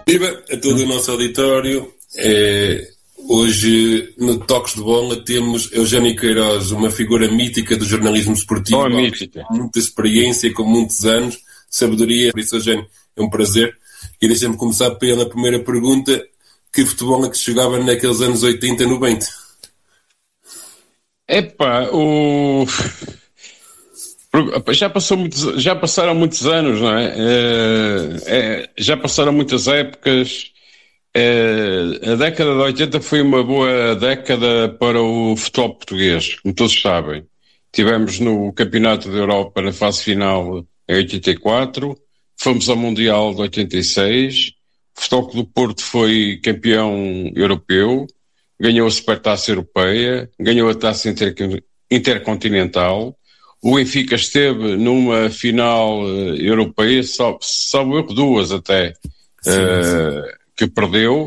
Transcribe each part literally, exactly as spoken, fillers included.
Viva a todo o nosso auditório. É, hoje, no Toques de Bola, temos Eugénio Queiroz, uma figura mítica do jornalismo esportivo, oh, mítica. com muita experiência, com muitos anos, sabedoria. Por isso, Eugénio, é um prazer. E deixa-me começar pela primeira pergunta. Que futebol é que se jogava naqueles anos oitenta e noventa? Epá, o... Já, passou muitos, já passaram muitos anos, não é? É, é já passaram muitas épocas. É, a década de oitenta foi uma boa década para o futebol português, como todos sabem. Tivemos no Campeonato da Europa na fase final em oitenta e quatro, fomos ao Mundial de oitenta e seis, o Futebol Clube do Porto foi campeão europeu, ganhou a Supertaça Europeia, ganhou a Taça Inter- Intercontinental. O Benfica esteve numa final uh, europeia, só, só duas até, sim, uh, sim. que perdeu,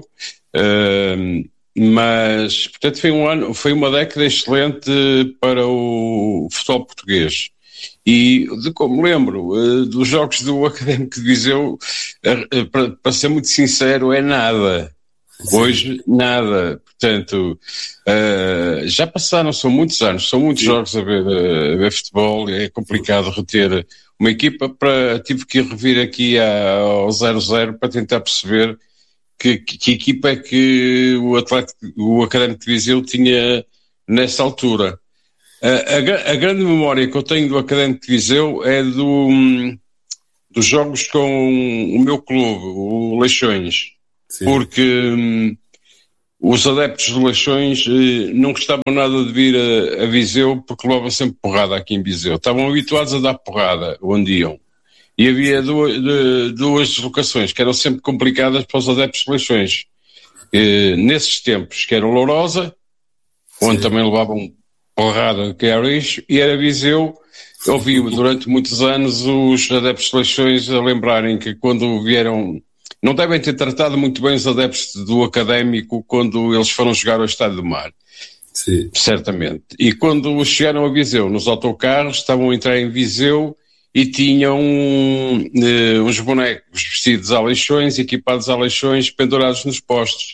uh, mas, portanto, foi, um ano, foi uma década excelente para o futebol português. E, de como lembro, uh, dos jogos do Académico de Viseu, uh, uh, para, para ser muito sincero, é nada. Sim. Hoje, nada. Portanto, uh, já passaram, são muitos anos, são muitos Sim. jogos a ver, a ver futebol, é complicado reter uma equipa. Para, tive que revir aqui ao zero zero para tentar perceber que, que, que equipa é que o, Atlético, o Académico de Viseu tinha nessa altura. A, a, a grande memória que eu tenho do Académico de Viseu é do, dos jogos com o meu clube, o Leixões. Sim. Porque hum, os adeptos de Leixões eh, não gostavam nada de vir a, a Viseu porque levavam sempre porrada aqui em Viseu. Estavam habituados a dar porrada onde iam. E havia duas, de, duas deslocações que eram sempre complicadas para os adeptos de Leixões. Eh, nesses tempos, que era Lourosa, onde Sim. também levavam porrada que era isso, e era Viseu. Ouvi durante muitos anos os adeptos de Leixões a lembrarem que quando vieram... Não devem ter tratado muito bem os adeptos do Académico quando eles foram jogar ao Estádio do Mar. Sim. Certamente. E quando chegaram a Viseu, nos autocarros, estavam a entrar em Viseu e tinham uh, uns bonecos vestidos a Leixões, equipados a Leixões, pendurados nos postos.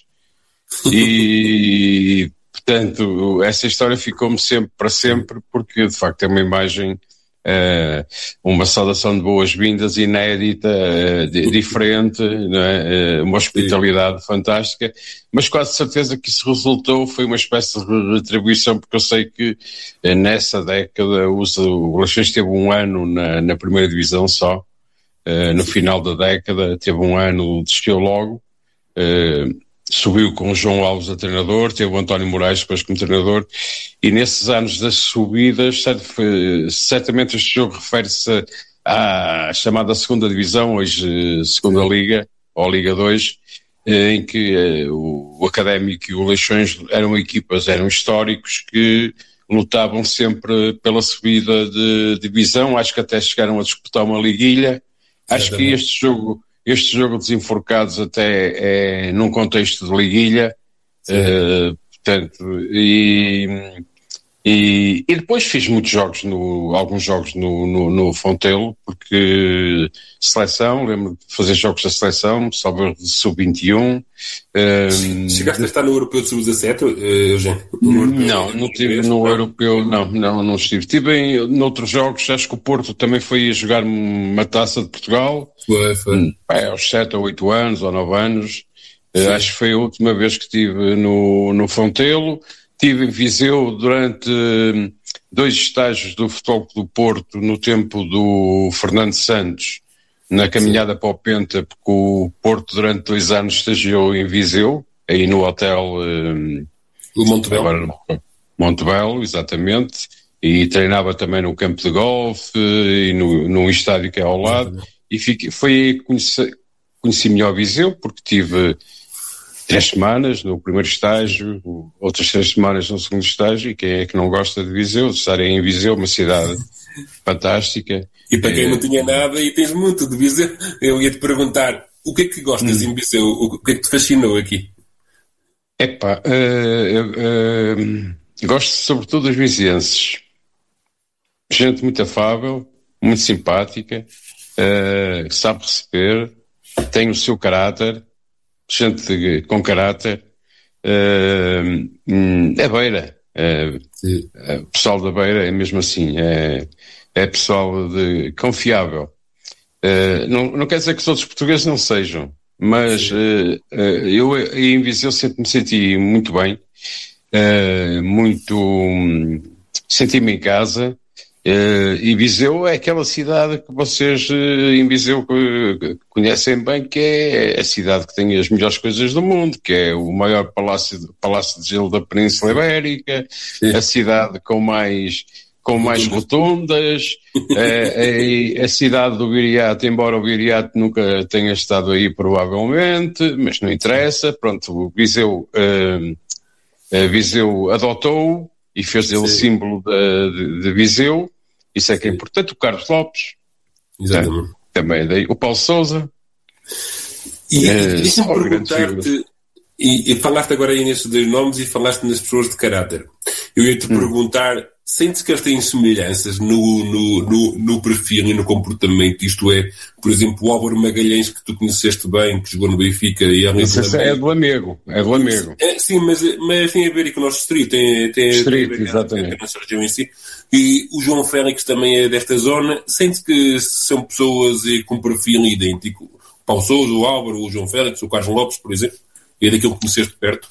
E, portanto, essa história ficou-me sempre para sempre, porque, de facto, é uma imagem... Uh, uma saudação de boas-vindas inédita, uh, de, diferente, não é? uh, uma hospitalidade Sim. fantástica, mas quase certeza que isso resultou, foi uma espécie de retribuição, porque eu sei que uh, nessa década os, o Leixões teve um ano na, na primeira divisão só, uh, no final da década teve um ano, desceu logo, uh, subiu com o João Alves a treinador, teve o António Moraes depois como treinador, e nesses anos das subidas, certamente este jogo refere-se à chamada segunda divisão, hoje segunda liga, ou Liga dois, em que o Académico e o Leixões eram equipas, eram históricos que lutavam sempre pela subida de divisão, acho que até chegaram a disputar uma liguilha. Acho que este jogo... Este jogo dos enforcados até é num contexto de liguilha, uh, portanto, e, e, e depois fiz muitos jogos, no, alguns jogos no, no, no Fontelo, porque seleção, lembro de fazer jogos da seleção, salvo de sub vinte e um. Um, Chegaste a estar no Europeu de sub dezassete, Eugénio? Não, não estive no Europeu, não, não, não estive. Estive em noutros jogos, acho que o Porto também foi a jogar uma taça de Portugal. Foi, foi. É, aos sete ou oito anos, ou nove anos. Sim. Acho que foi a última vez que estive no, no Fontelo. Estive em Viseu durante dois estágios do Futebol do Porto no tempo do Fernando Santos, na caminhada Sim. para o Penta, porque o Porto durante dois anos estagiou em Viseu, aí no hotel um, o Montebello. Agora, Montebello, exatamente, e treinava também no campo de golfe e no, num estádio que é ao lado, exatamente. E fiquei, foi aí que conheci, conheci melhor Viseu, porque tive três semanas no primeiro estágio, outras três semanas no segundo estágio, e quem é que não gosta de Viseu, de estar em Viseu, uma cidade fantástica. E para quem é... não tinha nada, e tens muito de Viseu, eu ia-te perguntar, o que é que gostas hum. em Viseu? O que é que te fascinou aqui? Epá, uh, uh, uh, gosto sobretudo dos vizienses. Gente muito afável, muito simpática, uh, sabe receber, tem o seu caráter, gente com caráter. Uh, é Beira. Uh, o pessoal da Beira é mesmo assim. É, é pessoal de, confiável. Uh, não, não quer dizer que os outros portugueses não sejam, mas uh, uh, eu em Viseu sempre me senti muito bem. Uh, muito um, senti-me em casa. Uh, e Viseu é aquela cidade que vocês uh, em Viseu uh, conhecem bem, que é a cidade que tem as melhores coisas do mundo, que é o maior palácio, palácio de gelo da Península Ibérica, Sim. a cidade com mais, com mais rotundas, uh, a, a cidade do Viriato, embora o Viriato nunca tenha estado aí provavelmente, mas não interessa, pronto, o Viseu, uh, uh, Viseu adotou e fez dele símbolo de, de, de Viseu. Isso é que é importante. O Carlos Lopes, Exatamente. Também daí. O Paulo Sousa. E, é, e deixa-me perguntar-te, e, e falaste agora aí nestes dois nomes e falaste nas pessoas de caráter. Eu ia-te hum. perguntar, sentes que eles têm semelhanças no, no, no, no perfil e no comportamento? Isto é, por exemplo, o Álvaro Magalhães, que tu conheceste bem, que jogou no Benfica e ali Isso é, é do amigo, é do amigo. É, sim, mas, mas tem a ver com o nosso distrito, tem, tem, distrito, tem a ver exatamente. com a nossa região em si. E o João Félix também é desta zona. Sente que são pessoas com perfil idêntico? O Paulo Sousa, o Álvaro, o João Félix, o Carlos Lopes, por exemplo? É daquilo que conheceste perto?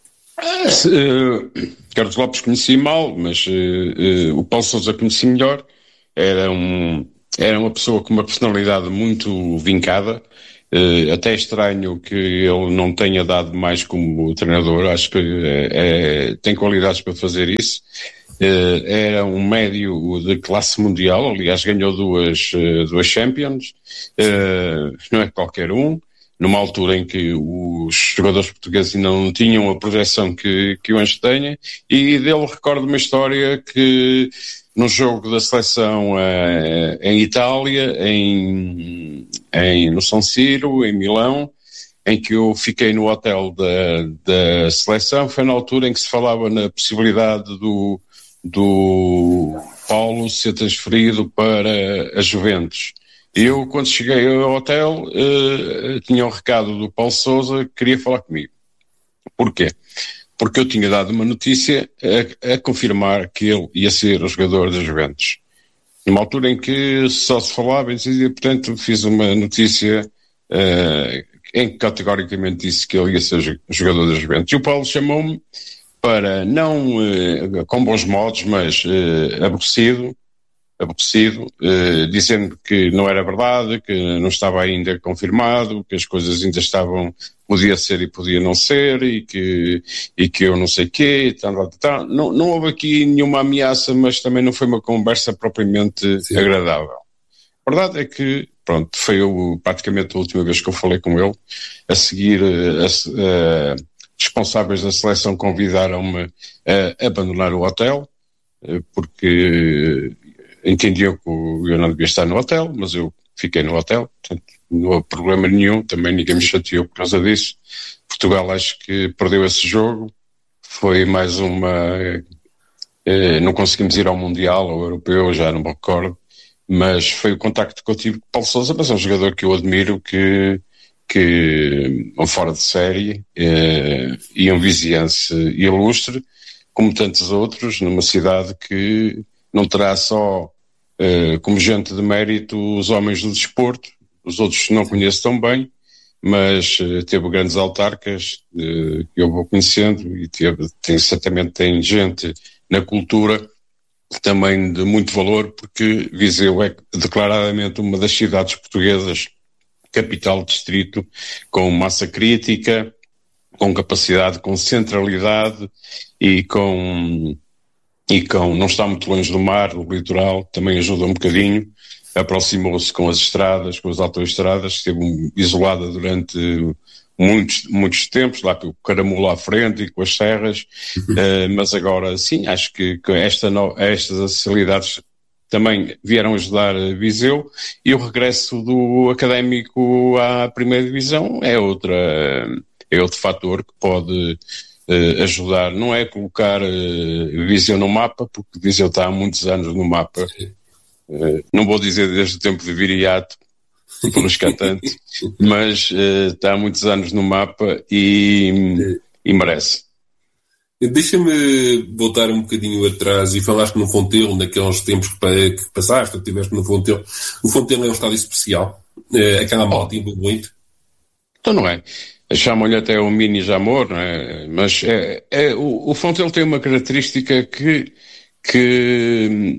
Uh, Carlos Lopes conheci mal, mas uh, uh, o Paulo Sousa conheci melhor. Era, um, era uma pessoa com uma personalidade muito vincada. Uh, até estranho que ele não tenha dado mais como treinador. Acho que uh, é, tem qualidades para fazer isso. Uh, era um médio de classe mundial, aliás ganhou duas, uh, duas Champions, uh, não é qualquer um, numa altura em que os jogadores portugueses ainda não tinham a projeção que, que hoje têm, e dele recordo uma história que no jogo da seleção uh, em Itália, em, em, no San Siro, em Milão, em que eu fiquei no hotel da, da seleção, foi na altura em que se falava na possibilidade do do Paulo ser transferido para a Juventus. Eu, quando cheguei ao hotel, uh, tinha um recado do Paulo Sousa que queria falar comigo. Porquê? Porque eu tinha dado uma notícia a, a confirmar que ele ia ser o jogador da Juventus. Numa altura em que só se falava, e portanto fiz uma notícia uh, em que categoricamente disse que ele ia ser jogador da Juventus. E o Paulo chamou-me para, não uh, com bons modos, mas uh, aborrecido, aborrecido uh, dizendo que não era verdade, que não estava ainda confirmado, que as coisas ainda estavam, podia ser e podia não ser, e que, e que eu não sei o quê, tal, tal, tal. Não, não houve aqui nenhuma ameaça, mas também não foi uma conversa propriamente Sim. agradável. A verdade é que, pronto, foi eu, praticamente a última vez que eu falei com ele. A seguir, a, a, responsáveis da seleção convidaram-me a abandonar o hotel, porque entendiam que eu não devia estar no hotel, mas eu fiquei no hotel, portanto não houve problema nenhum, também ninguém me chateou por causa disso. Portugal acho que perdeu esse jogo, foi mais uma... Eh, não conseguimos ir ao Mundial, ao Europeu, já não me recordo, mas foi o contacto que eu tive com Paulo Sousa, mas é um jogador que eu admiro, que que um fora de série eh, e um viziense ilustre, como tantos outros, numa cidade que não terá só eh, como gente de mérito os homens do desporto, os outros não conheço tão bem, mas eh, teve grandes autarcas eh, que eu vou conhecendo, e teve, tem, certamente tem gente na cultura também de muito valor, porque Viseu é declaradamente uma das cidades portuguesas capital distrito, com massa crítica, com capacidade, com centralidade e com, e com não está muito longe do mar, do litoral, também ajuda um bocadinho, aproximou-se com as estradas, com as autoestradas, esteve isolada durante muitos, muitos tempos, lá com o Caramulo à frente e com as serras, uhum. uh, mas agora sim, acho que, que esta no, estas acessibilidades também vieram ajudar a Viseu, e o regresso do Académico à primeira divisão é outra, é outro fator que pode uh, ajudar. Não é colocar uh, Viseu no mapa, porque Viseu está há muitos anos no mapa. Uh, não vou dizer desde o tempo de Viriato, por arriscar tanto, mas uh, está há muitos anos no mapa e, e merece. Deixa-me voltar um bocadinho atrás e falaste no Fontelo, naqueles tempos que, que passaste, que estiveste no Fontelo. O Fontelo é um estádio especial, é, aquela malta envolve muito. Então não é. Chamam-lhe até o mini Jamor, não é? Mas é, é, o, o Fontelo tem uma característica que, que,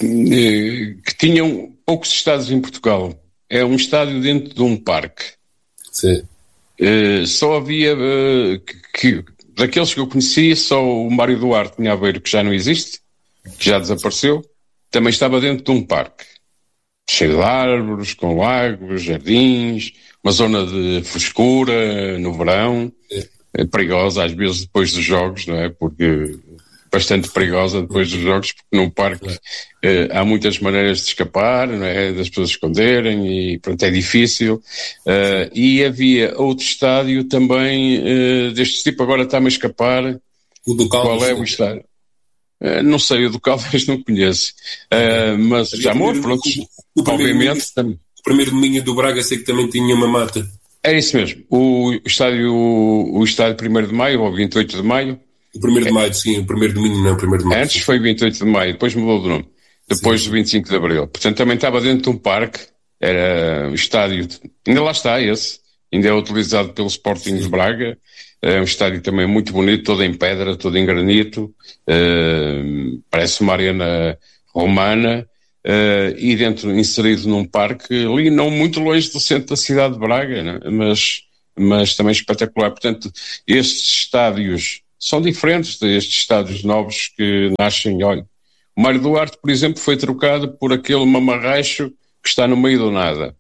que tinham poucos estádios em Portugal. É um estádio dentro de um parque. Sim. Uh, só havia, uh, que, que, daqueles que eu conhecia, só o Mário Duarte em Aveiro, que já não existe, que já desapareceu, também estava dentro de um parque. Cheio de árvores, com lagos, jardins, uma zona de frescura no verão, é. É perigosa às vezes depois dos jogos, não é? Porque bastante perigosa depois dos jogos, porque num parque é. uh, há muitas maneiras de escapar, não é? Das pessoas esconderem e pronto, é difícil. Uh, e havia outro estádio também uh, deste tipo, agora está-me a escapar. O do Caldas. Qual é o estádio? Uh, não sei, o do Caldas não conheço. Uh, mas já morre, pronto. O, o obviamente também. O primeiro domingo do Braga sei que também tinha uma mata. É isso mesmo. O estádio, o estádio primeiro de maio, ou vinte e oito de maio. O primeiro de maio, sim. O primeiro domingo não, o primeiro de maio. Antes sim. Foi vinte e oito de maio, depois mudou de nome. Depois sim. Do vinte e cinco de abril. Portanto, também estava dentro de um parque. Era o estádio. Ainda lá está esse. Ainda é utilizado pelo Sporting sim. De Braga. É um estádio também muito bonito, todo em pedra, todo em granito. Uh, parece uma arena romana. Uh, e dentro, inserido num parque ali, não muito longe do centro da cidade de Braga, né? mas, mas também espetacular. Portanto, estes estádios são diferentes destes estádios novos que nascem. Olha, o Mário Duarte, por exemplo, foi trocado por aquele mamarracho que está no meio do nada.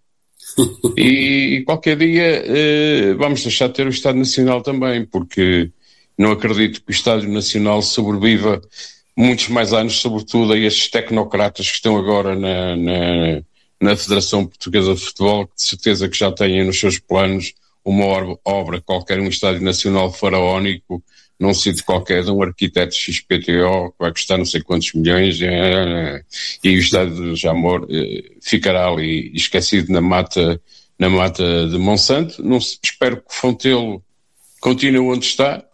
E, e qualquer dia uh, vamos deixar de ter o Estádio Nacional também, porque não acredito que o Estádio Nacional sobreviva muitos mais anos, sobretudo a estes tecnocratas que estão agora na, na, na Federação Portuguesa de Futebol, que de certeza que já têm nos seus planos uma obra qualquer, um estádio nacional faraónico, num sítio qualquer, de um arquiteto X P T O, que vai custar não sei quantos milhões, e o estádio de Jamor ficará ali esquecido na mata, na mata de Monsanto. Não, espero que o Fontelo continue onde está,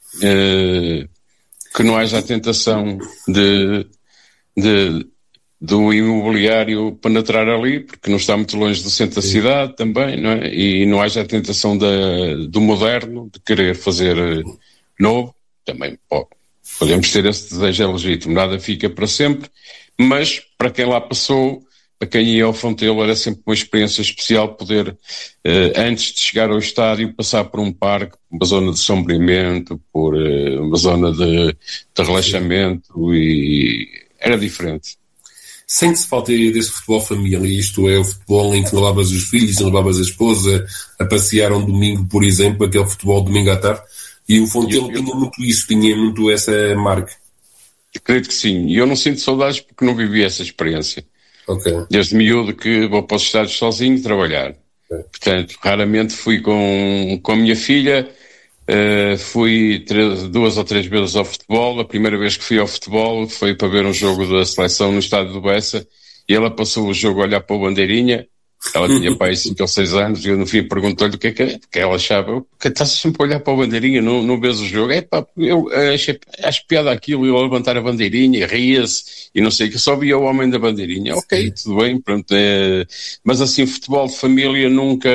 que não haja a tentação de, de, do imobiliário penetrar ali, porque não está muito longe do centro da cidade também, não é? E não haja a tentação da, do moderno, de querer fazer novo, também pode. Podemos ter esse desejo, é legítimo, nada fica para sempre, mas para quem lá passou, para quem ia ao Fontelo, era sempre uma experiência especial poder, eh, antes de chegar ao estádio, passar por um parque, uma zona de sombreamento, por eh, uma zona de, de relaxamento, e era diferente. Sente-se falta desse futebol família, isto é, o futebol em que levavas os filhos, levavas a esposa a passear um domingo, por exemplo, aquele futebol domingo à tarde, e o Fontelo tinha muito isso, tinha muito essa marca. Acredito que sim, e eu não sinto saudades porque não vivi essa experiência. Okay. Desde miúdo que vou para os estádios sozinho trabalhar. Okay. Portanto, raramente fui com, com a minha filha, uh, fui três, duas ou três vezes ao futebol. A primeira vez que fui ao futebol foi para ver um jogo da seleção no estádio do Bessa, e ela passou o jogo a olhar para o Bandeirinha. Ela tinha pai cinco ou seis anos, e eu no fim perguntei-lhe o que é que é, porque ela achava que estás sempre a olhar para a bandeirinha, não, não vês o jogo. É pá, eu achei, acho piada aquilo, eu levantar a bandeirinha, ria-se, e não sei, que só via o homem da bandeirinha. Ok, tudo bem, pronto, é... mas assim, futebol de família nunca...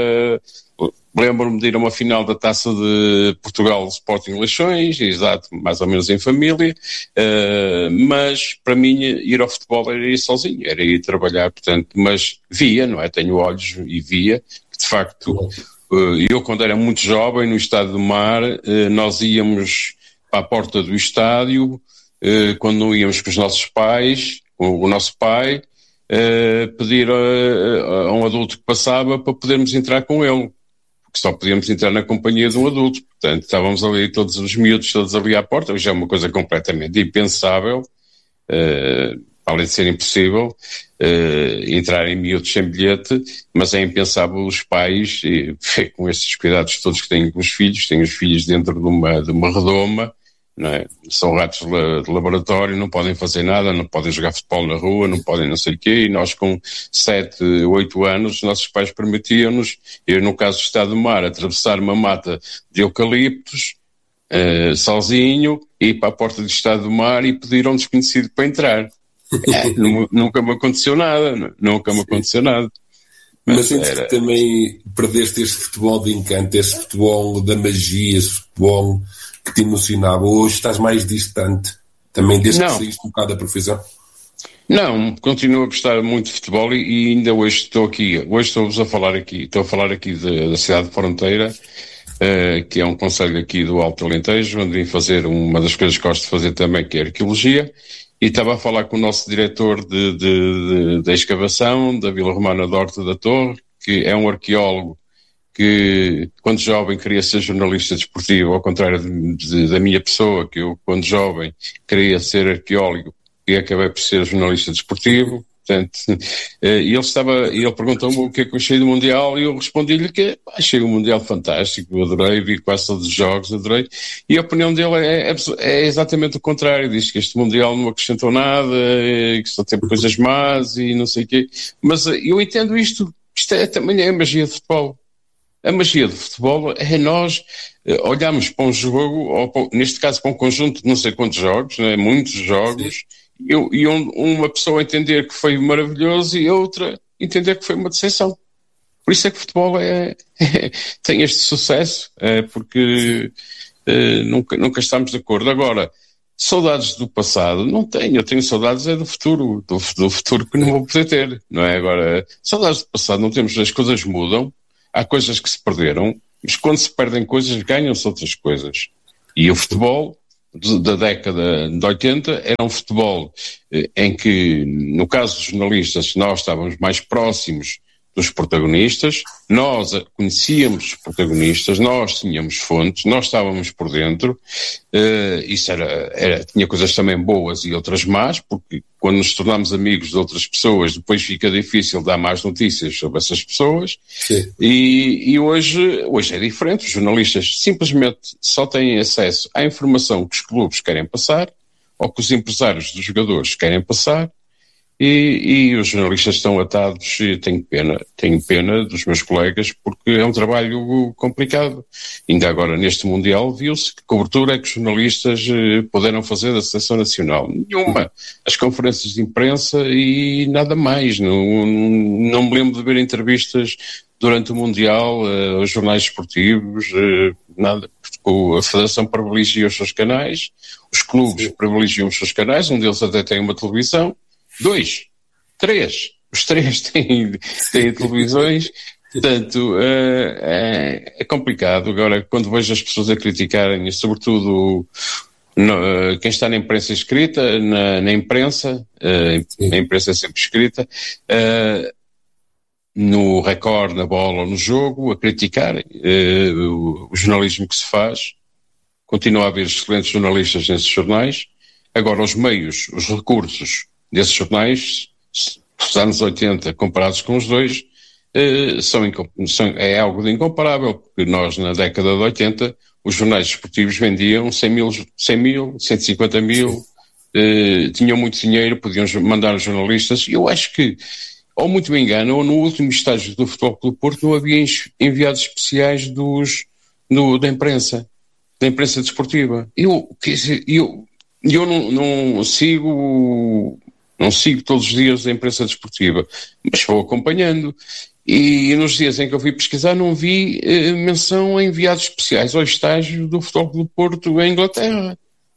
Lembro-me de ir a uma final da Taça de Portugal Sporting Leixões, exato, mais ou menos em família, uh, mas para mim ir ao futebol era ir sozinho, era ir trabalhar, portanto, mas via, não é? Tenho olhos e via, que de facto, uh, eu quando era muito jovem, no Estádio do Mar, uh, nós íamos para a porta do estádio, uh, quando não íamos com os nossos pais, com o nosso pai, uh, pedir a, a um adulto que passava para podermos entrar com ele. Que só podíamos entrar na companhia de um adulto, portanto estávamos ali todos os miúdos, todos ali à porta, hoje é uma coisa completamente impensável, uh, além de ser impossível, uh, entrar em miúdos sem bilhete, mas é impensável os pais, e, com estes cuidados todos que têm com os filhos, têm os filhos dentro de uma, de uma redoma, não é? São ratos de laboratório, não podem fazer nada, não podem jogar futebol na rua, não podem não sei o quê, e nós com sete, oito anos, nossos pais permitiam-nos, eu no caso do Estado do Mar, atravessar uma mata de eucaliptos, uh, sozinho, ir para a porta do Estado do Mar e pedir a um desconhecido para entrar. É, nunca me aconteceu nada, nunca me aconteceu nada. Mas, Mas sentes era... que também perdeste este futebol de encanto, este futebol da magia, esse futebol que te emocionava. Hoje estás mais distante, também desde Não. que saíste um bocado da profissão? Não, continuo a gostar muito de futebol e, e ainda hoje estou aqui, hoje estou-vos a falar aqui, estou a falar aqui de, da cidade de Fronteira, uh, que é um concelho aqui do Alto Alentejo, onde vim fazer uma das coisas que gosto de fazer também, que é arqueologia, e estava a falar com o nosso diretor de, de, de, de escavação da Vila Romana de Horta da Torre, que é um arqueólogo que, quando jovem, queria ser jornalista desportivo, ao contrário de, de, da minha pessoa, que eu, quando jovem, queria ser arqueólogo e acabei por ser jornalista desportivo. Portanto, e ele estava, ele perguntou-me o que é que eu achei do Mundial e eu respondi-lhe que achei o Mundial fantástico, adorei, vi quase todos os jogos, adorei, e a opinião dele é, é, é exatamente o contrário, diz que este Mundial não acrescentou nada, que só tem coisas más e não sei o quê, mas eu entendo isto, isto é, também é a magia de futebol. A magia do futebol é nós uh, olharmos para um jogo, ou para, neste caso para um conjunto de não sei quantos jogos, né, muitos jogos, e, e um, uma pessoa entender que foi maravilhoso e outra entender que foi uma decepção. Por isso é que o futebol é, é, tem este sucesso, é, porque uh, nunca, nunca estamos de acordo. Agora, saudades do passado, não tenho, eu tenho saudades é do futuro, do, do futuro que não vou poder ter, não é? Agora, saudades do passado não temos, as coisas mudam, há coisas que se perderam, mas quando se perdem coisas, ganham-se outras coisas. E o futebol da década de oitenta era um futebol eh, em que, no caso dos jornalistas, nós estávamos mais próximos dos protagonistas, nós conhecíamos os protagonistas, nós tínhamos fontes, nós estávamos por dentro, uh, isso era, era, tinha coisas também boas e outras más, porque quando nos tornamos amigos de outras pessoas, depois fica difícil dar mais notícias sobre essas pessoas, e, e hoje, hoje é diferente, os jornalistas simplesmente só têm acesso à informação que os clubes querem passar, ou que os empresários dos jogadores querem passar, E, e os jornalistas estão atados e tenho pena, tenho pena dos meus colegas porque é um trabalho complicado. Ainda agora neste Mundial viu-se que cobertura é que os jornalistas eh, puderam fazer da seleção nacional. Nenhuma. As conferências de imprensa e nada mais. Não, não me lembro de ver entrevistas durante o Mundial eh, aos jornais esportivos, eh, nada. A Federação privilegia os seus canais, os clubes Sim. privilegiam os seus canais, um deles até tem uma televisão. Dois, três, os três têm, têm televisões, portanto uh, é, é complicado. Agora, quando vejo as pessoas a criticarem, sobretudo no, uh, quem está na imprensa escrita, na, na imprensa, uh, na imprensa é sempre escrita, uh, no Record, na Bola ou no Jogo, a criticarem uh, o, o jornalismo que se faz. Continua a haver excelentes jornalistas nesses jornais. Agora, os meios, os recursos desses jornais, dos anos oitenta, comparados com os dois, eh, são, são, é algo de incomparável, porque nós, na década de oitenta, os jornais desportivos vendiam cem mil, cem mil, cento e cinquenta mil, eh, tinham muito dinheiro, podiam mandar os jornalistas. Eu acho que, ou muito me engano, ou no último estágio do Futebol Clube do Porto, não havia enviados especiais dos, do, da imprensa, da imprensa desportiva. Eu, quer dizer, eu, eu não, não sigo... Não sigo todos os dias a imprensa desportiva, mas vou acompanhando. E nos dias em que eu fui pesquisar não vi eh, menção a enviados especiais ao estágio do Futebol Clube do Porto em Inglaterra.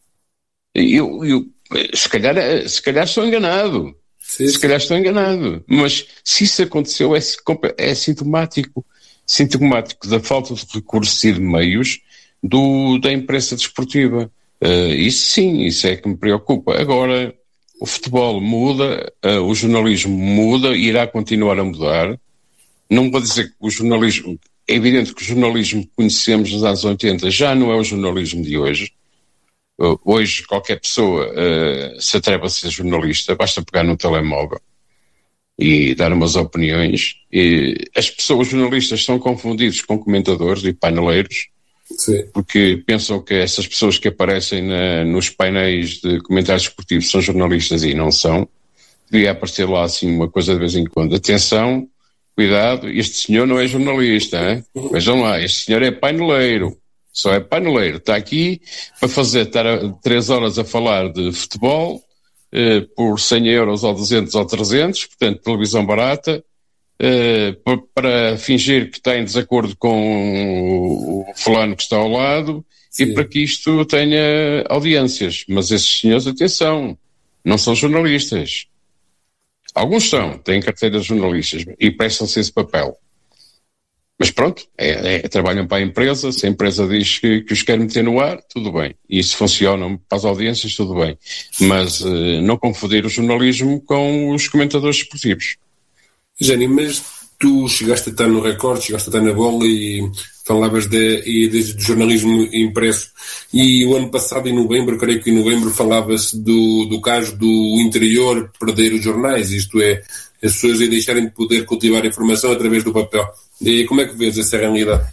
Eu, eu, se, calhar, se calhar estou enganado. Sim. Se calhar estou enganado. Mas se isso aconteceu é, é sintomático. Sintomático da falta de recursos e de meios do, da imprensa desportiva. Uh, isso sim, isso é que me preocupa. Agora... O futebol muda, uh, o jornalismo muda e irá continuar a mudar. Não vou dizer que o jornalismo... É evidente que o jornalismo que conhecemos nos anos oitenta já não é o jornalismo de hoje. Uh, hoje qualquer pessoa uh, se atreve a ser jornalista, basta pegar no telemóvel e dar umas opiniões. E as pessoas, os jornalistas, são confundidos com comentadores e paneleiros. Sim. Porque pensam que essas pessoas que aparecem na, nos painéis de comentários esportivos são jornalistas e não são. Devia aparecer lá assim uma coisa de vez em quando. Atenção, cuidado, este senhor não é jornalista, hein? Vejam lá, este senhor é paineleiro. Só é paineleiro. Está aqui para fazer, estar a, três horas a falar de futebol eh, por cem euros ou duzentos ou trezentos, portanto, televisão barata, eh, para, para fingir que está em desacordo com o, o fulano que está ao lado. Sim. E para que isto tenha audiências. Mas esses senhores, atenção, não são jornalistas. Alguns são, têm carteira de jornalistas e prestam-se esse papel. Mas pronto, é, é, trabalham para a empresa, se a empresa diz que, que os quer meter no ar, tudo bem. E se funcionam para as audiências, tudo bem. Mas uh, não confundir o jornalismo com os comentadores esportivos. Jânio, mas tu chegaste a estar no Record, chegaste a estar na Bola e falavas de, de, de jornalismo impresso. E o ano passado, em novembro, creio que em novembro, falava-se do, do caso do interior perder os jornais, isto é, as pessoas a deixarem de poder cultivar a informação através do papel. E como é que vês essa realidade?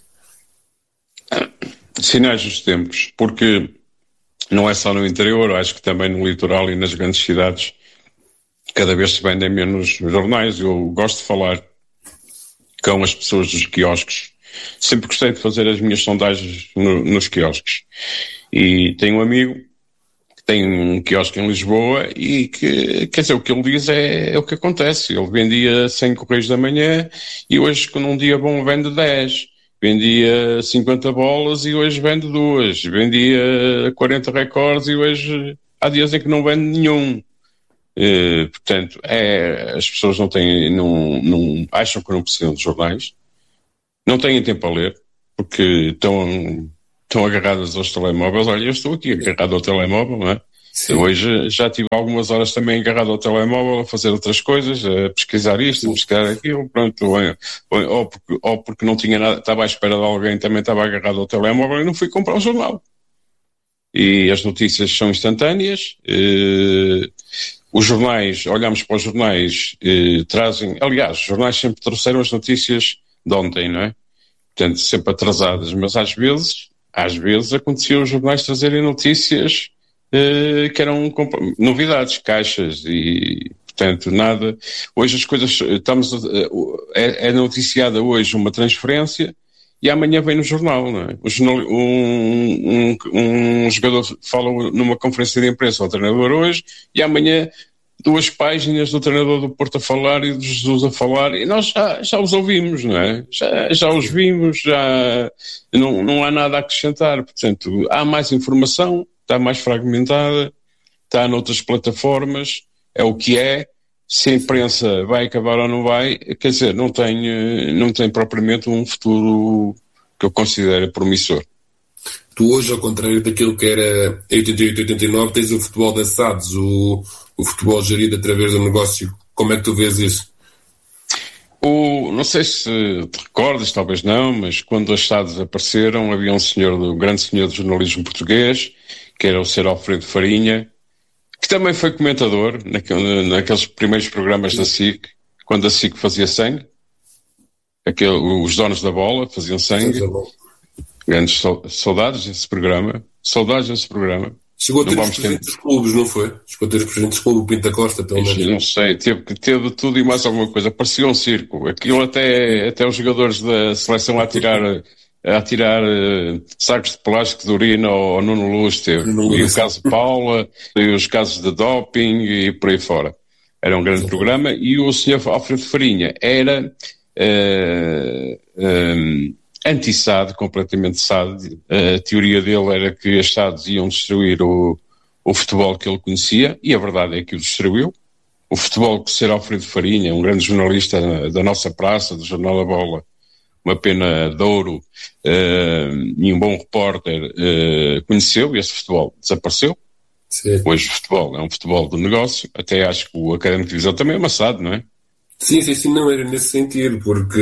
Sinais dos tempos, porque não é só no interior, acho que também no litoral e nas grandes cidades cada vez se vendem menos jornais. Eu gosto de falar com as pessoas dos quiosques. Sempre gostei de fazer as minhas sondagens no, nos quiosques. E tenho um amigo que tem um quiosque em Lisboa e que, quer dizer, o que ele diz é, é o que acontece. Ele vendia cem correios da manhã e hoje, num dia bom, vende dez. Vendia cinquenta bolas e hoje vende duas. Vendia quarenta recordes e hoje há dias em que não vende nenhum. Uh, portanto, é, as pessoas não têm, não, não, acham que não precisam de jornais, não têm tempo a ler, porque estão, estão agarradas aos telemóveis. Olha, eu estou aqui agarrado ao telemóvel, não é? Sim. Hoje já tive algumas horas também agarrado ao telemóvel a fazer outras coisas, a pesquisar isto, a pesquisar aquilo, pronto, ou, ou, porque, ou porque não tinha nada, estava à espera de alguém, também estava agarrado ao telemóvel e não fui comprar o jornal. E as notícias são instantâneas. Uh, Os jornais, olhamos para os jornais, eh, trazem, aliás, os jornais sempre trouxeram as notícias de ontem, não é? Portanto, sempre atrasadas, mas às vezes, às vezes aconteceu os jornais trazerem notícias eh, que eram comp- novidades, caixas e, portanto, nada. Hoje as coisas, estamos, a, é, é noticiada hoje uma transferência e amanhã vem no jornal, não é? O jornal, um, um, um jogador fala numa conferência de imprensa ao treinador hoje e amanhã duas páginas do treinador do Porto a falar e do Jesus a falar e nós já, já os ouvimos, não é? Já, já os vimos, já não, não há nada a acrescentar. Portanto, há mais informação, está mais fragmentada, está noutras plataformas, é o que é. Se a imprensa vai acabar ou não vai, quer dizer, não tem, não tem propriamente um futuro que eu considero promissor. Tu hoje, ao contrário daquilo que era em oitenta e oito, oitenta e nove, tens o futebol da S A D S, o, o futebol gerido através do negócio. Como é que tu vês isso? O, não sei se te recordas, talvez não, mas quando as S A D S apareceram, havia um senhor, um grande senhor do jornalismo português, que era o senhor Alfredo Farinha, que também foi comentador naquele, naqueles primeiros programas da S I C, quando a S I C fazia sangue. Aquele, os donos da bola faziam sangue. Grandes saudades desse programa. Saudades desse programa. Chegou a ter os presidentes dos clubes, não foi? Chegou a ter os presidentes dos clubes, o Pinto da Costa, pelo menos. Não sei, teve, teve tudo e mais alguma coisa. Parecia um circo. Aquilo até, até os jogadores da seleção a tirar... a tirar uh, sacos de plástico de urina ao, ao Nuno Luz teve. E o caso de Paula, e os casos de doping e por aí fora. Era um grande Sim. programa e o senhor Alfredo Farinha era uh, um, anti-S A D, completamente S A D. A teoria dele era que as S A Ds iam destruir o, o futebol que ele conhecia e a verdade é que o destruiu. O futebol que o senhor Alfredo Farinha, um grande jornalista da, da nossa praça, do Jornal da Bola, uma pena de ouro uh, e um bom repórter, uh, conheceu, e esse futebol desapareceu. Sim. Hoje o futebol é um futebol de negócio, até acho que o Académico de Viseu também é amassado, não é? Sim, sim, sim, não era nesse sentido, porque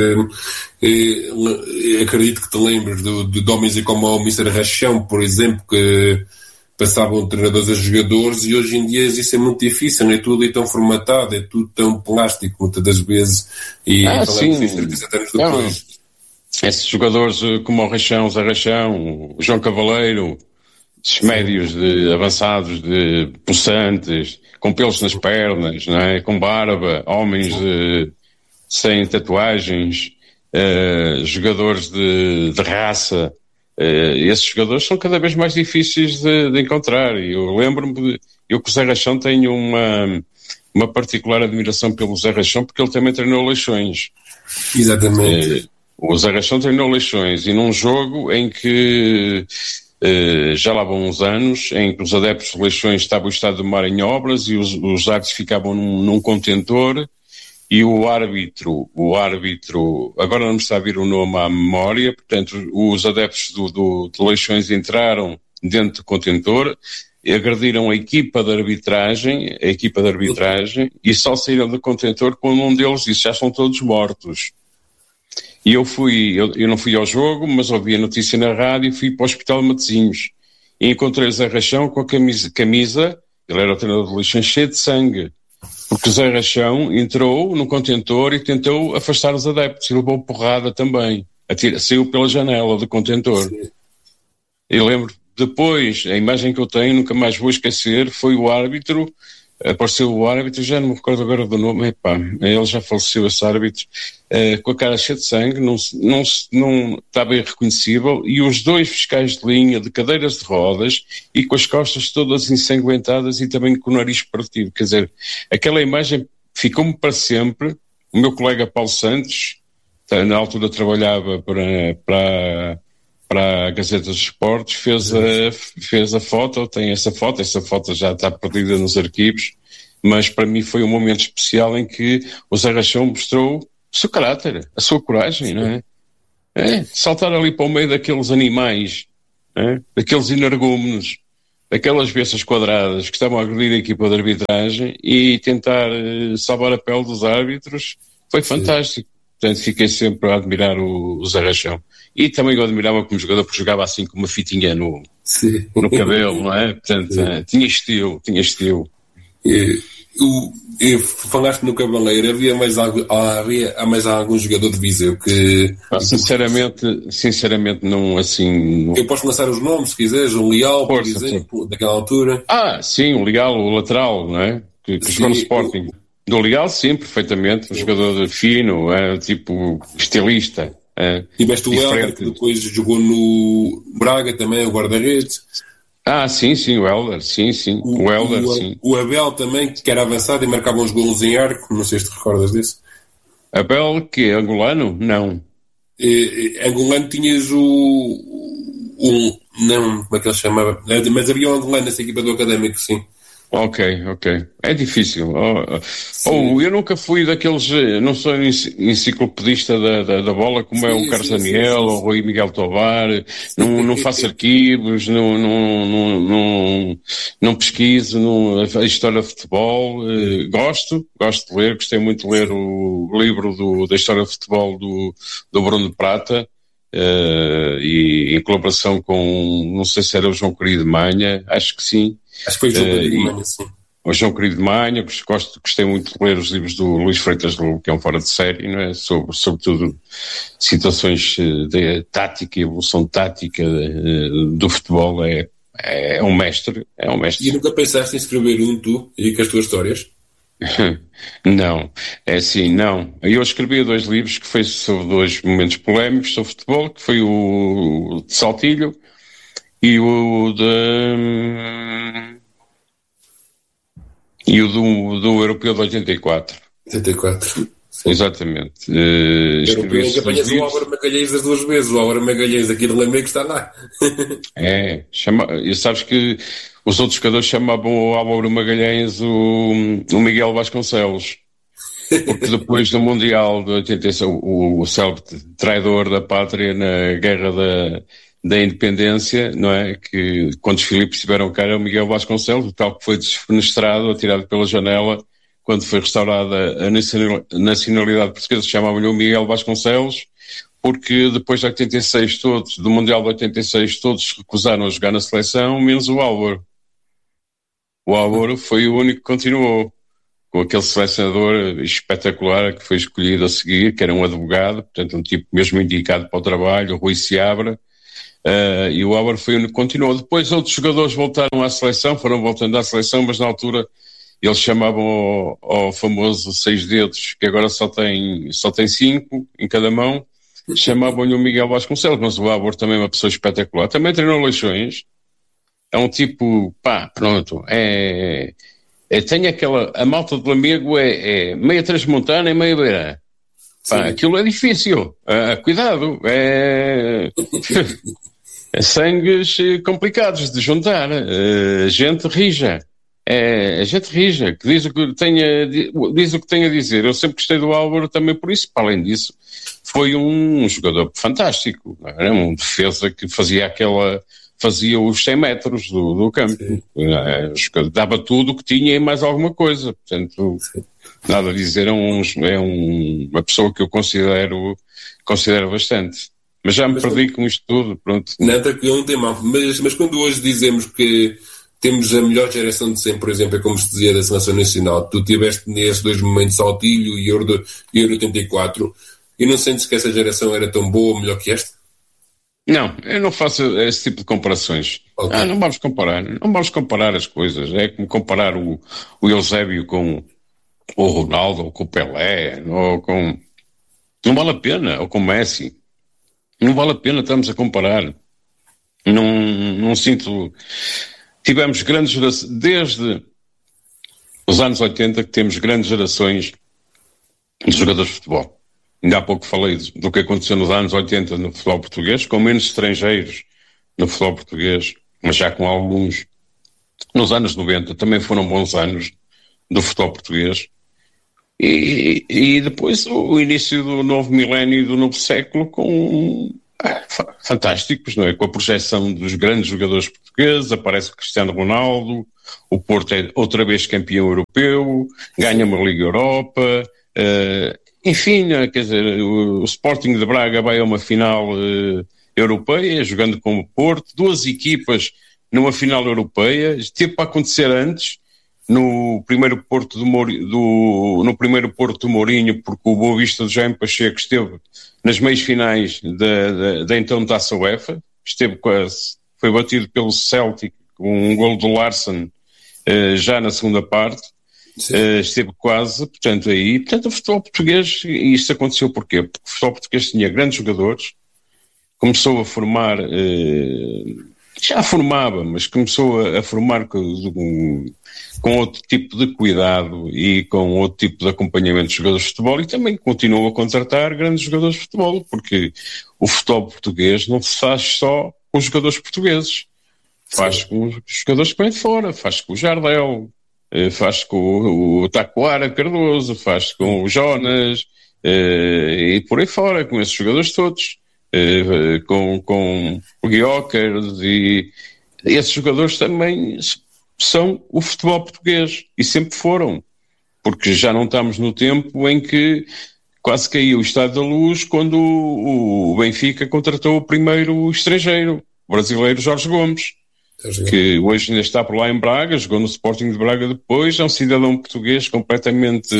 eh, acredito que te lembres de, de, de homens como o mister Rachão, por exemplo, que passavam treinadores a jogadores e hoje em dia isso é muito difícil, é tudo tão formatado, é tudo tão plástico muitas das vezes e ah, falamos em trinta e sete anos depois. esses jogadores como o Rachão, o Zé Rachão, o João Cavaleiro, esses médios de, avançados, de possantes, com pelos nas pernas, não é? Com barba, homens de, sem tatuagens, uh, jogadores de, de raça. Uh, esses jogadores são cada vez mais difíceis de, de encontrar. E eu lembro-me, de, eu com o Zé Rachão tenho uma, uma particular admiração pelo Zé Rachão, porque ele também treinou Leixões. Exatamente. Uh, o Zé Rachão treinou Leixões, e num jogo em que uh, já lá vão uns anos, em que os adeptos de Leixões estavam o estado do mar em obras e os, os árbitros ficavam num, num contentor, e o árbitro, o árbitro, agora não me está a vir o nome à memória, portanto, os adeptos do, do, de Leixões entraram dentro do contentor, agrediram a equipa de arbitragem, a equipa de arbitragem, e só saíram do contentor quando um deles disse: já estão todos mortos. E eu fui, eu, eu não fui ao jogo, mas ouvi a notícia na rádio e fui para o Hospital de Matosinhos. E encontrei o Zé Rachão com a camisa, camisa, ele era o treinador de Leixões, cheio de sangue. Porque o Zé Rachão entrou no contentor e tentou afastar os adeptos e levou porrada também. Atira, saiu pela janela do contentor. Sim. Eu lembro, depois, a imagem que eu tenho, nunca mais vou esquecer, foi o árbitro, apareceu o árbitro, já não me recordo agora do nome, epá, ele já faleceu, esse árbitro, uh, com a cara cheia de sangue, não, não, não estava irreconhecível, e os dois fiscais de linha de cadeiras de rodas e com as costas todas ensanguentadas e também com o nariz partido. Quer dizer, aquela imagem ficou-me para sempre. O meu colega Paulo Santos, na altura trabalhava para, para, para a Gazeta dos Esportes, fez a, fez a foto, tem essa foto, essa foto já está perdida nos arquivos, mas para mim foi um momento especial em que o Zé Rachão mostrou o seu caráter, a sua coragem, não é? É, saltar ali para o meio daqueles animais, é? Daqueles energúmenos, daquelas bestas quadradas que estavam a agredir a equipa de arbitragem e tentar uh, salvar a pele dos árbitros, foi fantástico. Sim. Portanto, fiquei sempre a admirar o, o Zé Rachão. E também eu admirava como jogador, porque jogava assim com uma fitinha no, no cabelo, não é? Portanto, é, tinha estilo, tinha estilo. E, o, e falaste no Cavaleiro, havia mais, havia mais algum jogador de Viseu que... Ah, sinceramente, sinceramente não, assim... Não... Eu posso lançar os nomes, se quiseres, o Leal, por Força, exemplo, sim. Daquela altura. Ah, sim, o Leal, o lateral, não é? Que, que jogou no Sporting. O... Do Leal, sim, perfeitamente, um sim. jogador fino, é, tipo, estilista. É, tiveste o Helder, que depois jogou no Braga também, o guarda-redes. Ah, sim, sim, o Helder, sim, sim. O, o Helder, o, sim. O Abel também, que era avançado e marcava uns golos em arco, não sei se te recordas disso. Abel, que é angolano? Não. E, angolano tinhas o... Um, não, como é que ele chamava? Mas havia um angolano nessa equipa do Académico, sim. Ok, ok. É difícil. Oh, oh, eu nunca fui daqueles... Não sou enciclopedista da, da, da bola, como sim, é o Carlos sim, Daniel, sim, sim. ou o Rui Miguel Tovar. Não, não faço arquivos, não, não, não, não, não pesquiso não, a história de futebol. Uh, gosto, gosto de ler. Gostei muito de ler o livro do, da história de futebol do, do Bruno de Prata. Uh, e em colaboração com, não sei se era o João Querido de Manha, acho que sim. Acho que foi o João Querido de Manha, sim. O João Querido de Manha, gosto, gostei muito de ler os livros do Luís Freitas Lobo, que é um fora de série, não é? Sobre, sobretudo, situações de tática e evolução tática de, do futebol. É, é um mestre, é um mestre. E nunca pensaste em escrever um, tu, e com as tuas histórias? Não, é assim, não. Eu escrevi dois livros que foi sobre dois momentos polémicos sobre futebol, que foi o de Saltilho e o de... e o do, do Europeu de oitenta e quatro. oitenta e quatro. Sim. Exatamente. Uh, Europeu que apanhas o Álvaro Magalhães das duas vezes, o Álvaro Magalhães aqui de Lamego está lá. É, chama, e sabes que os outros jogadores chamavam o Álvaro Magalhães o, o Miguel Vasconcelos, porque depois do Mundial de oitenta e seis, o, o célebre traidor da pátria na guerra da, da independência, não é? Que quando os Filipes estiveram cá era o Miguel Vasconcelos, o tal que foi desfenestrado, atirado pela janela, quando foi restaurada a nacionalidade portuguesa, chamavam-lhe o Miguel Vasconcelos, porque depois de oitenta e seis todos, do Mundial de oitenta e seis, todos se recusaram a jogar na seleção, menos o Álvaro. O Álvaro foi o único que continuou. com aquele selecionador espetacular que foi escolhido a seguir, que era um advogado, portanto um tipo mesmo indicado para o trabalho, o Rui Seabra, uh, e o Auber foi o que continuou. Depois outros jogadores voltaram à seleção, foram voltando à seleção, mas na altura eles chamavam ao, ao famoso seis dedos, que agora só tem, só tem cinco em cada mão, chamavam-lhe o Miguel Vasconcelos, mas o Auber também é uma pessoa espetacular. Também treinou Leixões, é um tipo, pá, pronto, é... É, tem aquela, a malta de Lamego é, é meia transmontana e meia beira. Pá, aquilo é difícil. Ah, cuidado. É, é sangues complicados de juntar. É, gente rija. É, é gente rija, que diz o que, tenha, diz o que tem a dizer. Eu sempre gostei do Álvaro também por isso. Para além disso, foi um jogador fantástico. Era um defesa que fazia aquela... fazia os cem metros do, do campo. É, dava tudo o que tinha e mais alguma coisa. Portanto, sim, nada a dizer, é, um, é um, uma pessoa que eu considero, considero bastante. Mas já me mas, perdi com isto tudo. Pronto. Nada que não tem mal. Mas, mas quando hoje dizemos que temos a melhor geração de sempre, por exemplo, é como se dizia da Seleção Nacional, tu tiveste nesses dois momentos Saltilho e Euro, Euro oitenta e quatro, e não sentes que essa geração era tão boa ou melhor que esta? Não, eu não faço esse tipo de comparações. Okay. Ah, não vamos comparar, não vamos comparar as coisas. É como comparar o, o Eusébio com o Ronaldo, ou com o Pelé, ou com... Não vale a pena, ou com o Messi. Não vale a pena, estamos a comparar. Não, não sinto... Tivemos grandes gerações, desde os anos oitenta que temos grandes gerações de jogadores de futebol. Ainda há pouco falei do que aconteceu nos anos oitenta no futebol português, com menos estrangeiros no futebol português, mas já com alguns. Nos anos noventa também foram bons anos do futebol português. E, e depois o início do novo milénio e do novo século com ah, fantásticos, não é? Com a projeção dos grandes jogadores portugueses, aparece o Cristiano Ronaldo, o Porto é outra vez campeão europeu, ganha uma Liga Europa... Uh, Enfim, quer dizer, o Sporting de Braga vai a uma final uh, europeia, jogando com o Porto, duas equipas numa final europeia, teve para acontecer antes, no primeiro Porto do, Mouri, do, no primeiro Porto do Mourinho, porque o Boa Vista do Jaime Pacheco esteve nas meias finais da, da, da então Taça UEFA, esteve quase, foi batido pelo Celtic com um golo do Larsson uh, já na segunda parte. Uh, esteve quase, portanto aí, portanto o futebol português, e isto aconteceu porquê? Porque o futebol português tinha grandes jogadores, começou a formar, uh, já formava, mas começou a, a formar com, com outro tipo de cuidado e com outro tipo de acompanhamento de jogadores de futebol, e também continuou a contratar grandes jogadores de futebol, porque o futebol português não se faz só com os jogadores portugueses, faz Sim. com os jogadores que vêm de fora, faz com o Jardel, faz com o, o Taquara Cardoso, faz com o Jonas, eh, e por aí fora, com esses jogadores todos, eh, com, com o Guiocas, e esses jogadores também são o futebol português, e sempre foram, porque já não estamos no tempo em que quase caiu o Estado da Luz quando o, o Benfica contratou o primeiro estrangeiro, o brasileiro Jorge Gomes, que hoje ainda está por lá em Braga, jogou no Sporting de Braga depois, é um cidadão português completamente,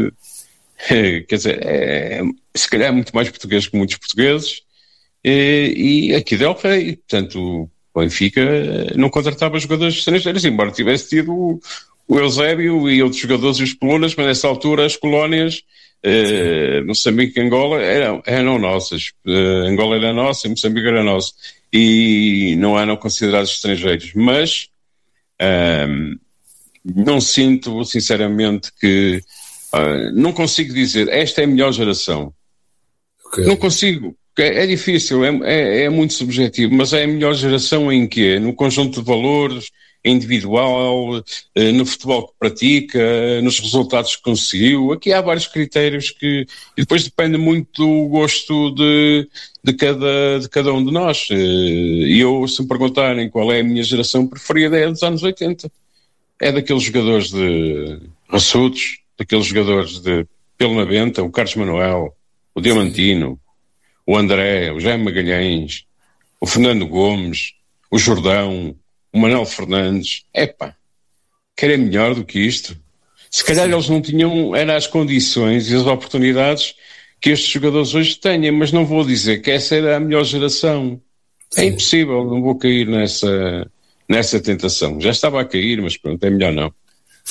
é, quer dizer, é, se calhar é muito mais português que muitos portugueses, e, e aqui deu rei, portanto o Benfica não contratava jogadores estrangeiros, embora tivesse tido o, o Eusébio e outros jogadores e os Polonas, mas nessa altura as colónias, eh, Moçambique e Angola eram, eram nossas, eh, Angola era nossa e Moçambique era nosso, e não eram considerados estrangeiros, mas um, não sinto sinceramente que uh, não consigo dizer esta é a melhor geração, okay. Não consigo, é, é difícil, é, é, é muito subjetivo, mas é a melhor geração em quê? No conjunto de valores individual, eh, no futebol que pratica, nos resultados que conseguiu. Aqui há vários critérios que, e depois depende muito do gosto de, de, cada, de cada um de nós. E eu, se me perguntarem qual é a minha geração preferida, é dos anos oitenta. É daqueles jogadores de raçudos, daqueles jogadores de Pelo na Benta, o Carlos Manuel, o Diamantino, o André, o Jaime Magalhães, o Fernando Gomes, o Jordão, o Manuel Fernandes. Epá, querem melhor do que isto? Se calhar Sim. eles não tinham, eram as condições e as oportunidades que estes jogadores hoje têm, mas não vou dizer que essa era a melhor geração. Sim. É impossível, não vou cair nessa, nessa tentação. Já estava a cair, mas pronto, é melhor não.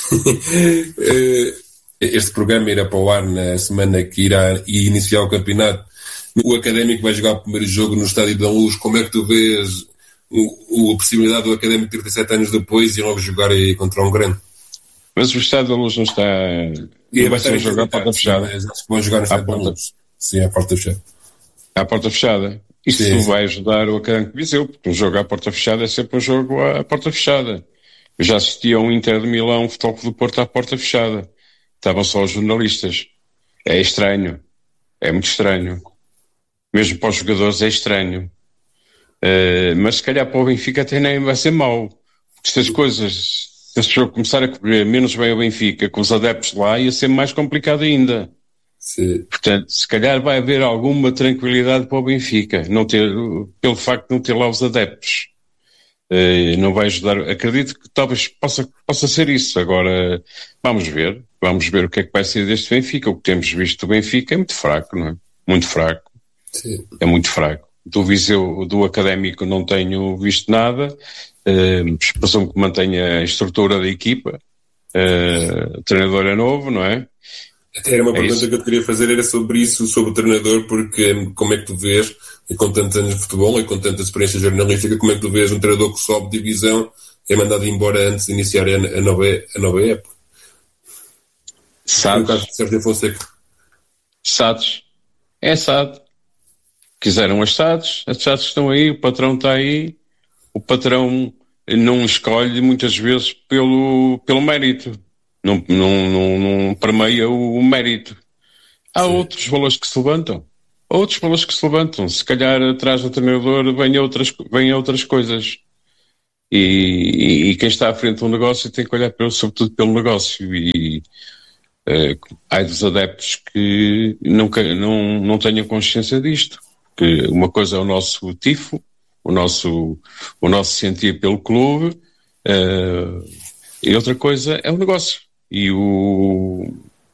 Este programa irá para o ar na semana que irá iniciar o campeonato. O Académico vai jogar o primeiro jogo no Estádio da Luz. Como é que tu vês o, a possibilidade do Académico trinta e sete anos depois e logo jogar aí contra um grande? Mas o Estádio da Luz não está... E não vai ser jogar à porta fechada. Eles vão jogar no Estádio da Luz. Sim, à porta fechada. À porta fechada. Isso sim, vai ajudar o Académico de Viseu, porque um jogo à porta fechada é sempre um jogo à porta fechada. Eu já assisti a um Inter de Milão, um Futebol Clube do Porto à porta fechada. Estavam só os jornalistas. É estranho. É muito estranho. Mesmo para os jogadores é estranho. Uh, mas se calhar para o Benfica até nem vai ser mau. Porque se as coisas, se este jogo começar a correr menos bem o Benfica, com os adeptos lá, ia ser mais complicado ainda. Sim. Portanto, se calhar vai haver alguma tranquilidade para o Benfica, não ter, pelo facto de não ter lá os adeptos. Uh, não vai ajudar. Acredito que talvez possa, possa ser isso. Agora, vamos ver. Vamos ver o que é que vai ser deste Benfica. O que temos visto do Benfica é muito fraco, não é? Muito fraco. Sim. É muito fraco. Do Viseu, do Académico, não tenho visto nada. Uh, presumo que mantenha a estrutura da equipa. Uh, o treinador é novo, não é? Até era uma é pergunta isso. que eu queria fazer, era sobre isso, sobre o treinador, porque como é que tu vês, e com tantos anos de futebol e com tanta experiência jornalística, como é que tu vês um treinador que sobe de divisão é mandado embora antes de iniciar a, a, nova, a nova época? Sados. No caso de Sérgio Fonseca. Sados. É Sado. Quiseram as Sados, as Sados estão aí, o patrão está aí, o patrão não escolhe muitas vezes pelo, pelo mérito. Não, não, não, não permeia o, o mérito. Há Sim. outros valores que se levantam. Outros valores que se levantam. Se calhar atrás do treinador vêm outras, vêm outras coisas. E, e, e quem está à frente do negócio tem que olhar pelo, sobretudo pelo negócio. E uh, há dos adeptos que nunca, não, não tenham consciência disto. Que uma coisa é o nosso tifo, o nosso, o nosso sentir pelo clube, uh, e outra coisa é o negócio. E, o,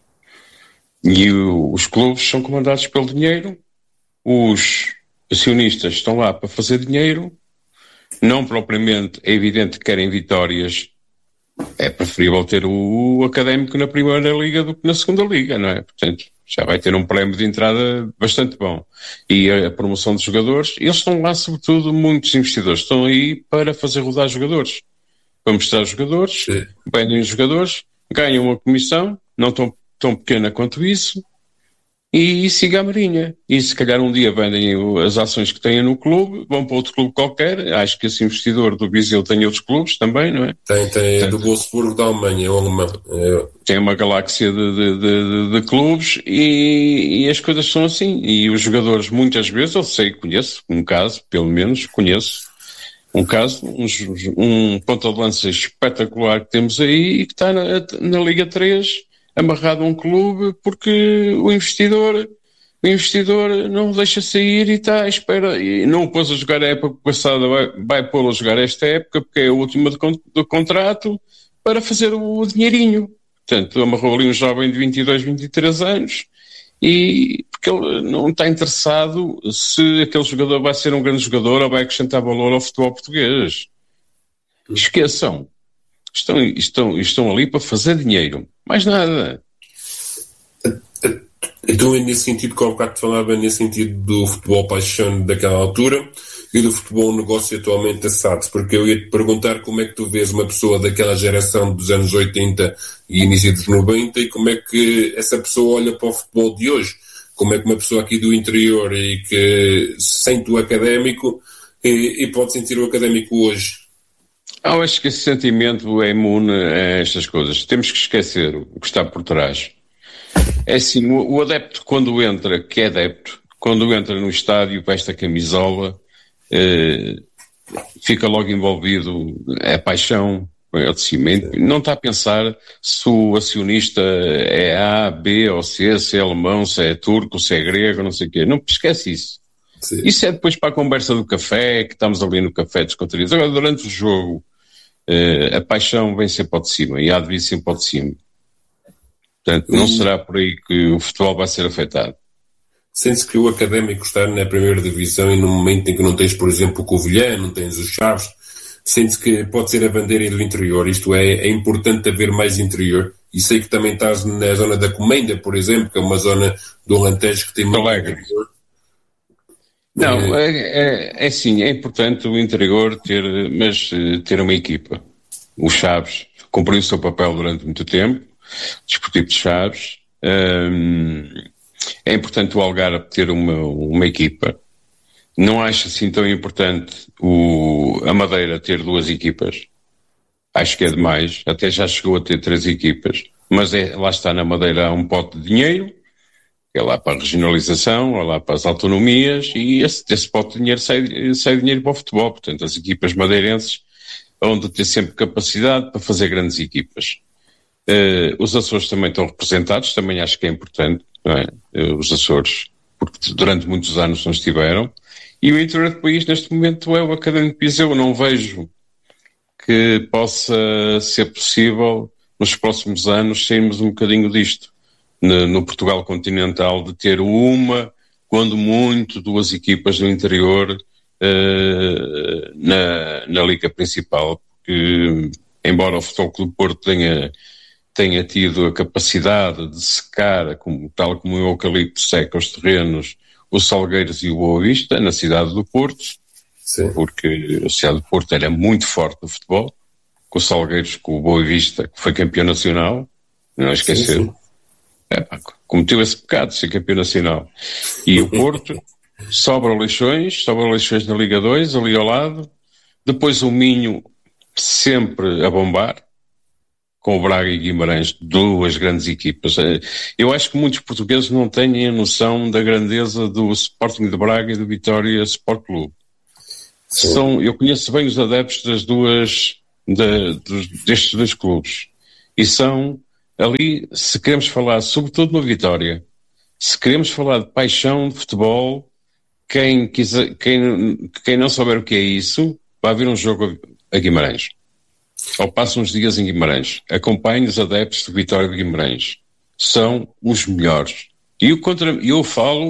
e o, os clubes são comandados pelo dinheiro, os acionistas estão lá para fazer dinheiro, não propriamente é evidente que querem vitórias, é preferível ter o, o Académico na primeira liga do que na segunda liga, não é? Portanto, já vai ter um prémio de entrada bastante bom. E a, a promoção dos jogadores, eles estão lá sobretudo, muitos investidores estão aí para fazer rodar jogadores, para mostrar os jogadores, vendem os jogadores, ganham uma comissão, não tão, tão pequena quanto isso, e, e siga a marinha. E se calhar um dia vendem as ações que têm no clube, vão para outro clube qualquer. Acho que esse investidor do Viseu tem outros clubes também, não é? Tem, tem, Portanto, do Wolfsburg da Alemanha, é o alemão. É... Tem uma galáxia de, de, de, de clubes e, e as coisas são assim. E os jogadores, muitas vezes, eu sei, conheço um caso, pelo menos, conheço um caso, um, um ponta de lança espetacular que temos aí e que está na, na Liga três, amarrado a um clube, porque o investidor, o investidor não o deixa sair e está à espera, e não o pôs a jogar a época passada, vai, vai pô-lo a jogar esta época, porque é a última do, do contrato, para fazer o, o dinheirinho. Portanto, amarrou ali um jovem de vinte e dois, vinte e três anos, e porque ele não está interessado se aquele jogador vai ser um grande jogador ou vai acrescentar valor ao futebol português. Esqueçam. Estão, estão, estão ali para fazer dinheiro. Mais nada. Então, nesse sentido, que há um bocado te falava, nesse sentido do futebol paixão daquela altura e do futebol negócio atualmente assado, porque eu ia te perguntar como é que tu vês uma pessoa daquela geração dos anos oitenta e início dos noventa e como é que essa pessoa olha para o futebol de hoje. Como é que uma pessoa aqui do interior e que sente o académico e, e pode sentir o académico hoje. Eu acho que esse sentimento é imune a estas coisas. Temos que esquecer o que está por trás. É assim, o, o adepto quando entra, que é adepto, quando entra no estádio, veste a camisola, eh, fica logo envolvido, é paixão, é o cimento, não está a pensar se o acionista é A, B ou C, se é alemão, se é turco, se é grego, não sei o quê. Não esquece isso. Sim. Isso é depois para a conversa do café, que estamos ali no café descontraídos. Agora, durante o jogo, Uh, a paixão vem sempre ao de cima e há de vir sempre ao de cima. Portanto, não será por aí que o futebol vai ser afetado. Sente-se que o Académico está na primeira divisão e no momento em que não tens, por exemplo, o Covilhã, não tens os Chaves, sente-se que pode ser a bandeira do interior, isto é, é importante haver mais interior. E sei que também estás na zona da Comenda, por exemplo, que é uma zona do Alentejo que tem muito interior. Não, é, é, é sim, é importante o interior ter, mas ter uma equipa. O Chaves cumpriu o seu papel durante muito tempo, o Desportivo de Chaves. Hum, é importante o Algarve ter uma, uma equipa. Não acho assim tão importante o, a Madeira ter duas equipas. Acho que é demais. Até já chegou a ter três equipas. Mas é, lá está, na Madeira há um pote de dinheiro, é lá para a regionalização, é lá para as autonomias, e esse, esse pote de dinheiro sai, sai dinheiro para o futebol. Portanto, as equipas madeirenses vão ter sempre capacidade para fazer grandes equipas. Uh, os Açores também estão representados, também acho que é importante, não é? Uh, os Açores, porque durante muitos anos não estiveram. E o interior do país, neste momento, é o Académico de Viseu. Eu não vejo que possa ser possível, nos próximos anos, sairmos um bocadinho disto. No, no Portugal continental, de ter uma, quando muito, duas equipas do interior uh, na, na Liga Principal. Porque, embora o Futebol Clube do Porto tenha, tenha tido a capacidade de secar, como, tal como o eucalipto seca os terrenos, os Salgueiros e o Boa Vista, na cidade do Porto, sim, porque a cidade do Porto era muito forte no futebol, com os Salgueiros, com o Boa Vista, que foi campeão nacional, não esquecer, sim, sim. É, pá, cometeu esse pecado de ser campeão nacional. E o Porto sobra Leixões, sobra Leixões na Liga dois, ali ao lado, depois o Minho sempre a bombar, com o Braga e Guimarães, duas grandes equipas. Eu acho que muitos portugueses não têm a noção da grandeza do Sporting de Braga e do Vitória Sport Clube. São, eu conheço bem os adeptos das duas, da, dos, destes dois clubes. E são, ali, se queremos falar, sobretudo no Vitória, se queremos falar de paixão de futebol, quem, quiser, quem, quem não souber o que é isso, vai ver um jogo a Guimarães. Ou passa uns dias em Guimarães. Acompanhe os adeptos do Vitória de Guimarães. São os melhores. E eu, contra, eu falo,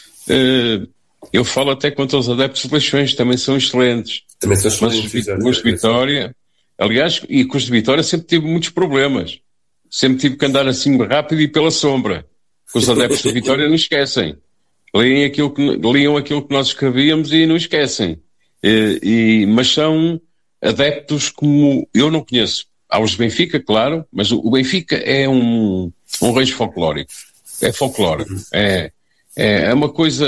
uh, eu falo até contra os adeptos de Leixões, também são excelentes. Também são excelentes. Mas os de Vitória, aliás, e com os de Vitória sempre tive muitos problemas. Sempre tive que andar assim rápido e pela sombra. Os adeptos de Vitória não esquecem. Leem aquilo que, leiam aquilo que nós escrevíamos e não esquecem. E, e, mas são adeptos como eu não conheço. Há os Benfica, claro, mas o Benfica é um, um reis folclórico. É folclore. É, é uma coisa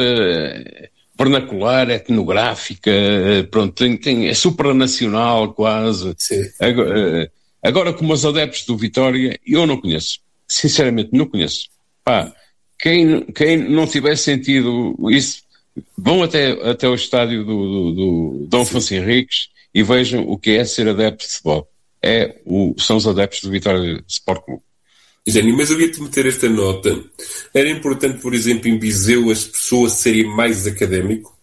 vernacular, etnográfica, pronto, tem, tem, é supranacional quase. Sim. Agora, agora, como os adeptos do Vitória, eu não conheço. Sinceramente, não conheço. Pá, quem, quem não tiver sentido isso, vão até, até o estádio do, do, do Dom Afonso Henriques e vejam o que é ser adepto de futebol. É o, são os adeptos do Vitória Sport Clube. Jânio, mas eu ia-te meter esta nota. Era importante, por exemplo, em Viseu as pessoas serem mais académico?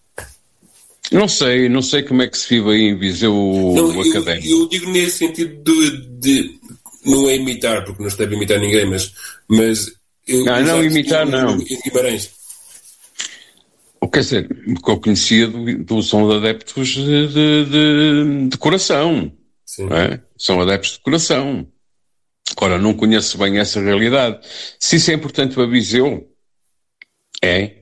Não sei, não sei como é que se vive aí em Viseu o, não, o eu, académico. Eu digo nesse sentido de, de não é imitar, porque não se deve imitar ninguém, mas... mas eu, não, não imitar não. Em Guimarães. Quer dizer, o que eu conhecia do, do, são adeptos de, de, de, de coração. Sim. Não é? São adeptos de coração. Agora, não conheço bem essa realidade. Se isso é importante para Viseu, é.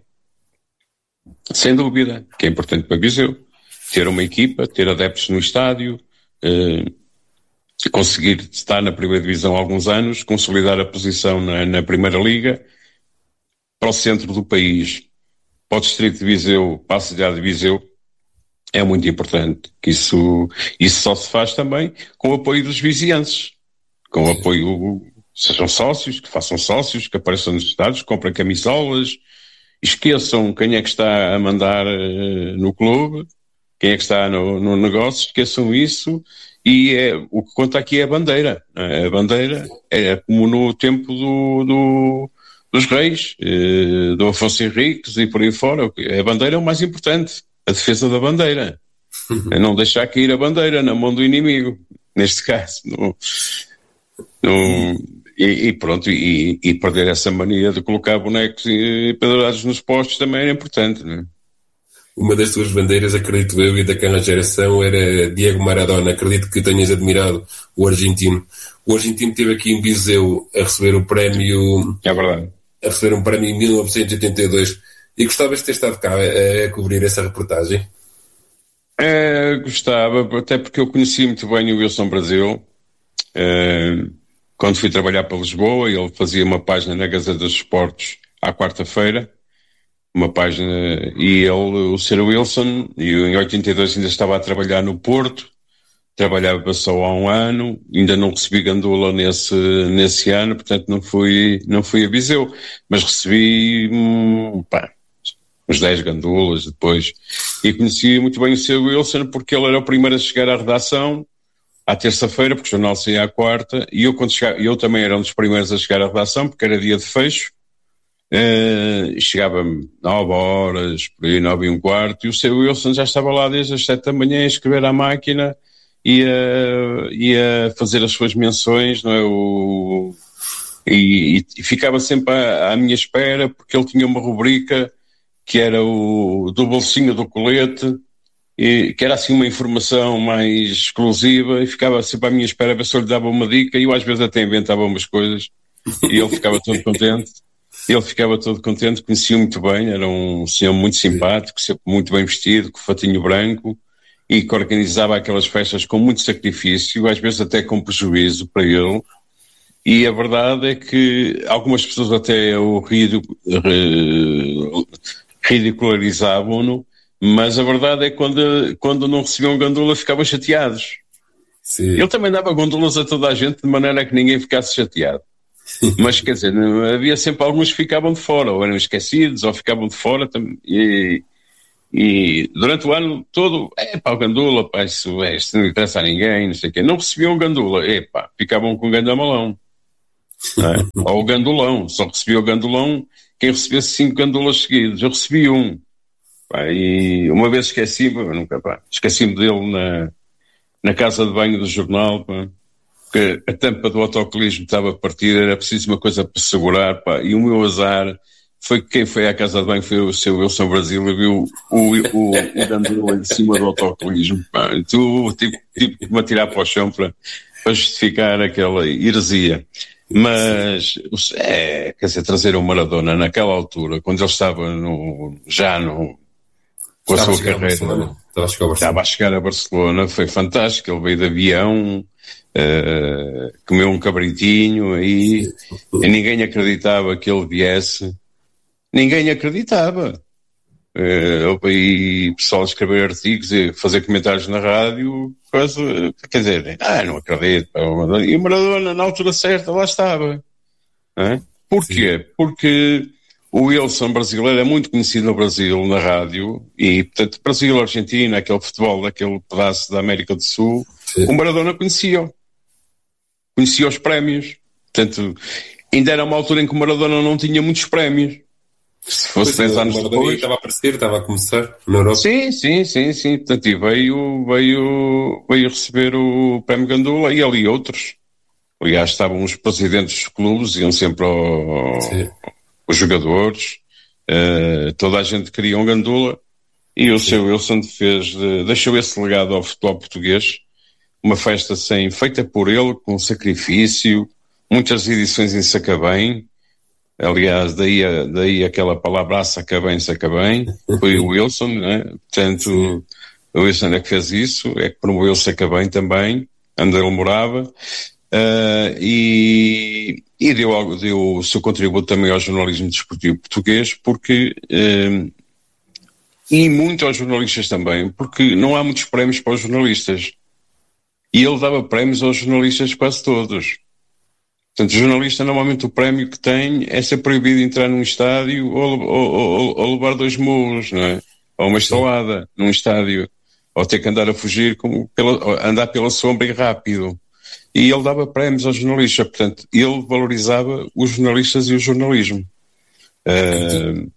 Sem dúvida, que é importante para Viseu. Ter uma equipa, ter adeptos no estádio, eh, conseguir estar na primeira divisão há alguns anos, consolidar a posição na, na primeira liga, para o centro do país, para o distrito de Viseu, para a cidade de Viseu, é muito importante. Que isso, isso só se faz também com o apoio dos vizienses. Com o apoio, sejam sócios, que façam sócios, que apareçam nos estados, comprem camisolas, esqueçam quem é que está a mandar uh, no clube, quem é que está no, no negócio, esqueçam isso, e é, o que conta aqui é a bandeira. A bandeira é como no tempo do, do, dos reis, uh, do Afonso Henriques e por aí fora. A bandeira é o mais importante, a defesa da bandeira. É não deixar cair a bandeira na mão do inimigo, neste caso. No, No, e, e pronto, e, e perder essa mania de colocar bonecos e pendurados nos postos também era importante, não é? Uma das tuas bandeiras, acredito eu, e daquela geração era Diego Maradona. Acredito que tenhas admirado o argentino. O argentino esteve aqui em Viseu a receber o prémio... É verdade. A receber um prémio em mil novecentos e oitenta e dois. E gostavas de ter estado cá a, a cobrir essa reportagem? É, gostava, até porque eu conheci muito bem o Wilson Brasil. É, quando fui trabalhar para Lisboa, ele fazia uma página na Gazeta dos Esportes à quarta-feira. Uma página, e ele, o senhor Wilson, e eu, em oitenta e dois ainda estava a trabalhar no Porto, trabalhava só há um ano, ainda não recebi gandula nesse, nesse ano, portanto não fui, não fui a Viseu, mas recebi, hum, pá, uns dez gandulas depois, e conheci muito bem o senhor Wilson, porque ele era o primeiro a chegar à redação, à terça-feira, porque o jornal saía à quarta, e eu, quando chegava, eu também era um dos primeiros a chegar à redação, porque era dia de fecho. Uh, chegava-me nove horas, por aí, nove e um quarto, e o seu Wilson já estava lá desde as sete da manhã a escrever à máquina e a, e a fazer as suas menções, não é? O, e, e ficava sempre à, à minha espera, porque ele tinha uma rubrica que era o do bolsinho do colete, e, que era assim uma informação mais exclusiva, e ficava sempre à minha espera a ver se eu lhe dava uma dica, e eu às vezes até inventava umas coisas, e ele ficava todo contente. Ele ficava todo contente, conhecia muito bem, era um senhor muito simpático, sempre muito bem vestido, com fatinho branco, e que organizava aquelas festas com muito sacrifício, às vezes até com prejuízo para ele. E a verdade é que algumas pessoas até o ridicularizavam-no, mas a verdade é que quando, quando não recebiam gandula ficavam chateados. Sim. Ele também dava gandulas a toda a gente de maneira que ninguém ficasse chateado. Mas, quer dizer, havia sempre alguns que ficavam de fora, ou eram esquecidos, ou ficavam de fora, e, e durante o ano todo, é pá, o gandula, pá, isso, é, isso não interessa a ninguém, não sei o quê. Não recebiam gandula, é pá, ficavam com o gandamalão. É? Ou o gandulão, só recebia o gandulão quem recebesse cinco gandulas seguidos. Eu recebi um, pá, e uma vez esqueci-me, nunca, pá, esqueci-me dele na, na casa de banho do jornal, pá. Porque a tampa do autocolismo estava partida, era preciso uma coisa para segurar, pá, e o meu azar foi que quem foi à casa de banho foi o seu Wilson Brasil e viu o, o, o, o gandula em cima do autocolismo, pá. Tu tive, tive que me atirar para o chão para, para justificar aquela heresia. Mas, é, quer dizer, trazer o Maradona naquela altura, quando ele estava no, já no, com a sua carreira, estava a, estava a chegar a Barcelona, foi fantástico, ele veio de avião, Uh, comeu um cabritinho aí, e ninguém acreditava que ele viesse, ninguém acreditava. Uh, e o pessoal escrever artigos e fazer comentários na rádio, coisa, quer dizer, ah, não acredito. E o Maradona, na altura certa, lá estava. É? Porquê? Sim. Porque o Wilson brasileiro é muito conhecido no Brasil, na rádio, e, portanto, Brasil-Argentina, aquele futebol daquele pedaço da América do Sul, sim. O Maradona conhecia-o. Conhecia os prémios. Portanto, ainda era uma altura em que o Maradona não tinha muitos prémios. Se fosse dez anos depois... estava a aparecer, estava a começar na Europa. Sim, sim, sim, sim. Portanto, e veio, veio, veio receber o prémio Gandula, e ele e outros. Aliás, estavam os presidentes dos clubes, iam sempre ao, os jogadores. Uh, toda a gente queria um Gandula. E o seu Wilson fez, de, deixou esse legado ao futebol português. Uma festa sem, feita por ele, com sacrifício, muitas edições em Sacabém. Aliás, daí, daí aquela palavra Sacabém, Sacabém, foi o Wilson, né? Portanto, sim. O Wilson é que fez isso, é que promoveu o Sacabém também, onde ele morava, uh, e, e deu, deu o seu contributo também ao jornalismo desportivo português, porque, uh, e muito aos jornalistas também, porque não há muitos prémios para os jornalistas. E ele dava prémios aos jornalistas quase todos. Portanto, o jornalista, normalmente o prémio que tem é ser proibido de entrar num estádio ou, ou, ou, ou levar dois murros, não é? Ou uma estalada num estádio. Ou ter que andar a fugir, como pela, andar pela sombra e rápido. E ele dava prémios aos jornalistas. Portanto, ele valorizava os jornalistas e o jornalismo. Uh,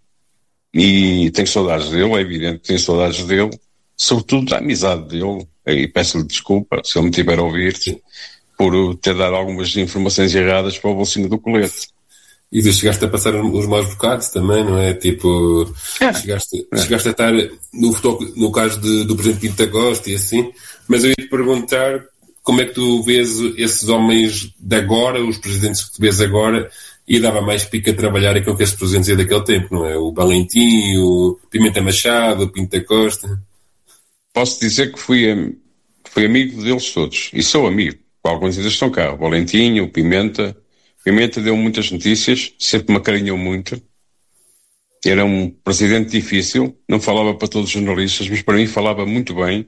e tenho saudades dele, é evidente que tenho saudades dele. Sobretudo da amizade dele. E peço-lhe desculpa se ele me tiver a ouvir, por ter dado algumas informações erradas para o bolsinho do colete. E tu chegaste a passar os maus bocados também, não é? Tipo, é. Chegaste, é. chegaste a estar no, no caso de, do presidente Pinto da Costa e assim, mas eu ia te perguntar como é que tu vês esses homens de agora, os presidentes que tu vês agora, e dava mais pica a trabalhar aquilo que esses presidentes é daquele tempo, não é? O Valentim, o Pimenta Machado, o Pinto da Costa. Posso dizer que fui, fui amigo deles todos, e sou amigo. Alguns ainda estão cá, o Valentim, o Pimenta. Pimenta deu muitas notícias, sempre me acarinhou muito. Era um presidente difícil, não falava para todos os jornalistas, mas para mim falava muito bem.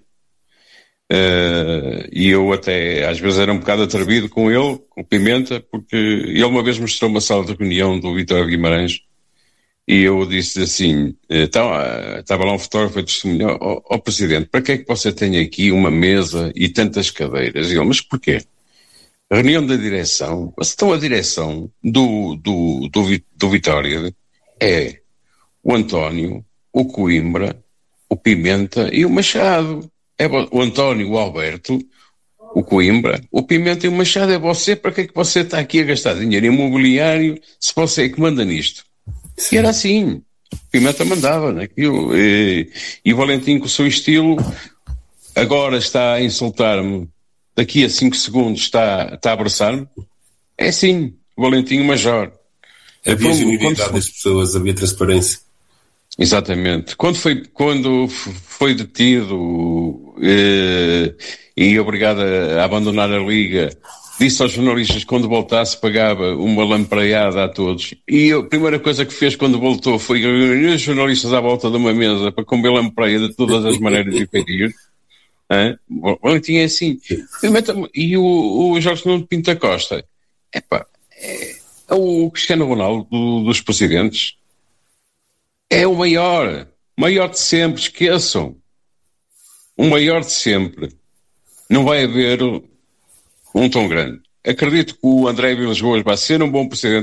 Uh, e eu até, às vezes, era um bocado atrevido com ele, com o Pimenta, porque ele uma vez mostrou uma sala de reunião do Vítor Guimarães e eu disse assim, estava, estava lá um fotógrafo a testemunhar, ó oh, oh, Presidente, para que é que você tem aqui uma mesa e tantas cadeiras? E ele, mas porquê? A reunião da direção, então a direção do, do, do, do Vitória é o António, o Coimbra, o Pimenta e o Machado. É o António, o Alberto, o Coimbra, o Pimenta e o Machado. É você, para que é que você está aqui a gastar dinheiro imobiliário se você é que manda nisto? Sim. E era assim, o Pimenta mandava naquilo. E, e o Valentim, com o seu estilo, agora está a insultar-me. Daqui a cinco segundos está, está a abraçar-me. É assim, o Valentim Major. Havia genuinidade das pessoas, havia transparência. Exatamente. Quando foi, quando foi detido eh, e obrigado a abandonar a Liga, disse aos jornalistas que quando voltasse pagava uma lampreada a todos. E a primeira coisa que fez quando voltou foi reunir os jornalistas à volta de uma mesa para comer lampreia de todas as maneiras e feitios. O Valentim é assim. E o, o Jorge Nuno Pinto da Costa, epá, é, é o Cristiano Ronaldo do, dos presidentes. É o maior, maior de sempre, esqueçam. O maior de sempre. Não vai haver um tão grande. Acredito que o André Vilas Boas vai ser um bom presidente